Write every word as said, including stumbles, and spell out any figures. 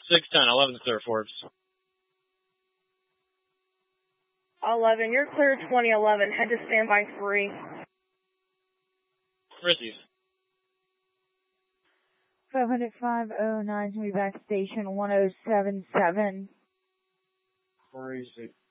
six ten, eleven clear Forbes. eleven, you're clear twenty eleven. Head to standby three. Receive. five hundred five oh nine to be back station one oh seven seven. Crazy.